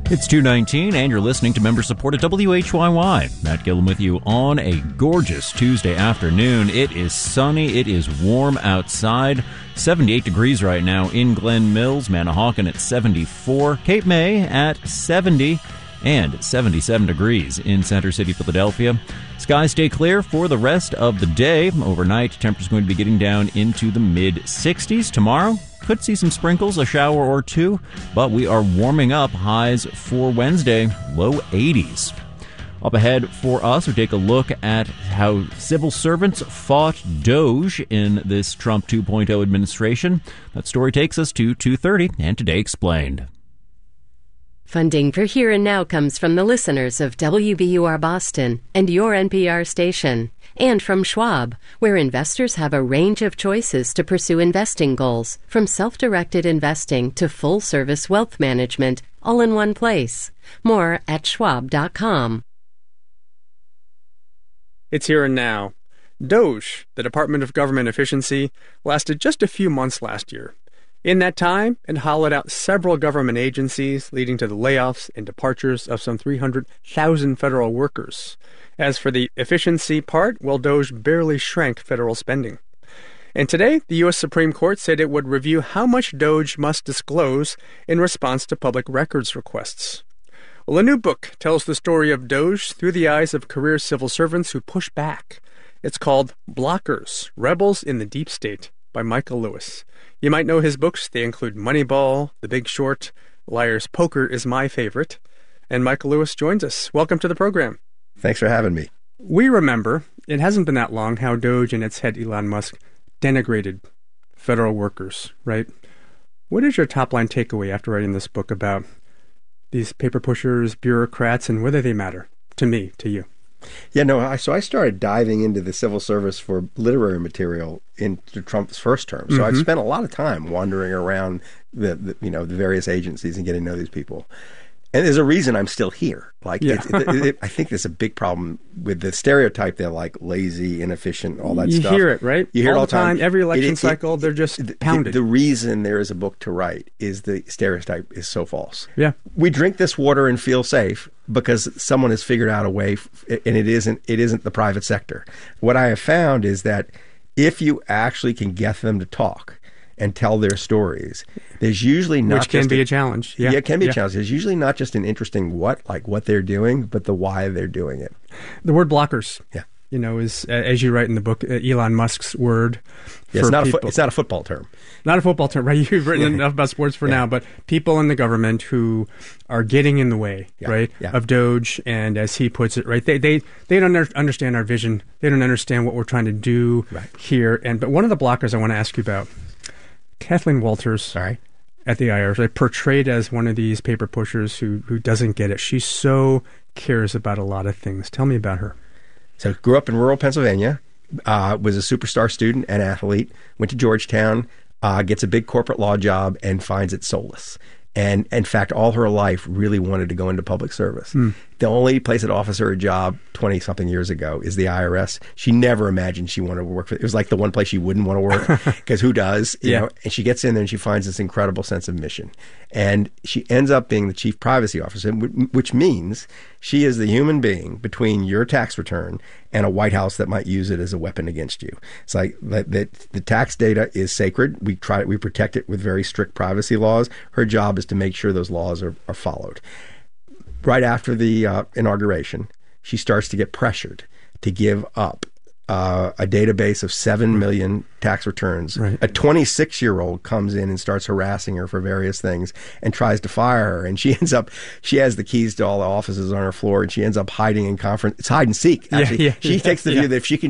It's 2:19, and you're listening to member-supported WHYY. Matt Gillum with you on a gorgeous Tuesday afternoon. It is sunny. It is warm outside. 78 degrees right now in Glen Mills. Manahawkin at 74. Cape May at 70. And 77 degrees in Center City, Philadelphia. Skies stay clear for the rest of the day. Overnight, temperatures going to be getting down into the mid-60s. Tomorrow, could see some sprinkles, a shower or two, but we are warming up. Highs for Wednesday, low 80s. Up ahead for us, we take a look at how civil servants fought DOGE in this Trump 2.0 administration. That story takes us to 2:30 and Today Explained. Funding for Here and Now comes from the listeners of WBUR Boston and your NPR station, and from Schwab, where investors have a range of choices to pursue investing goals, from self-directed investing to full-service wealth management, all in one place. More at schwab.com. It's Here and Now. DOGE, the Department of Government Efficiency, lasted just a few months last year. In that time, it hollowed out several government agencies, leading to the layoffs and departures of some 300,000 federal workers. As for the efficiency part, well, DOGE barely shrank federal spending. And today, the U.S. Supreme Court said it would review how much DOGE must disclose in response to public records requests. Well, a new book tells the story of DOGE through the eyes of career civil servants who push back. It's called Blockers, Rebels in the Deep State, by Michael Lewis. You might know his books. They include Moneyball, The Big Short, Liar's Poker is my favorite. And Michael Lewis joins us. Welcome to the program. Thanks for having me. We remember, it hasn't been that long, how DOGE and its head Elon Musk denigrated federal workers, right? What is your top-line takeaway after writing this book about these paper pushers, bureaucrats, and whether they matter to me, to you? Yeah, no, so I started diving into the civil service for literary material into Trump's first term. So I've spent a lot of time wandering around the various agencies and getting to know these people. And there's a reason I'm still here. I think there's a big problem with the stereotype. They're like lazy, inefficient, all that stuff. You hear it, right? You hear it all the time. Every election cycle, they're just pounded. The reason there is a book to write is the stereotype is so false. Yeah. We drink this water and feel safe because someone has figured out a way, and it isn't the private sector. What I have found is that if you actually can get them to talk and tell their stories, there's usually not which can be a challenge. Yeah, it can be a challenge. There's usually not just an interesting what they're doing, but the why they're doing it. The word blockers, yeah, is, as you write in the book, Elon Musk's word. Yeah, it's not a football term. Not a football term, right? You've written enough about sports for now, but people in the government who are getting in the way, right, of DOGE, and as he puts it, right, they don't understand our vision. They don't understand what we're trying to do here. But one of the blockers I want to ask you about, Kathleen Walters at the IRS, portrayed as one of these paper pushers who doesn't get it. She so cares about a lot of things. Tell me about her. So grew up in rural Pennsylvania, was a superstar student and athlete, went to Georgetown, gets a big corporate law job and finds it soulless. And in fact, all her life really wanted to go into public service. The only place that offers her a job 20-something years ago is the IRS. She never imagined she wanted to work for it. It was like the one place she wouldn't want to work because who does? You know? And she gets in there and she finds this incredible sense of mission. And she ends up being the chief privacy officer, which means she is the human being between your tax return and a White House that might use it as a weapon against you. It's like the tax data is sacred. We protect it with very strict privacy laws. Her job is to make sure those laws are followed. Right after the inauguration, she starts to get pressured to give up a database of 7 million tax returns. Right. A 26-year-old comes in and starts harassing her for various things and tries to fire her. And she has the keys to all the offices on her floor, and she ends up hiding in conference. It's hide and seek, actually. She takes the view that if she can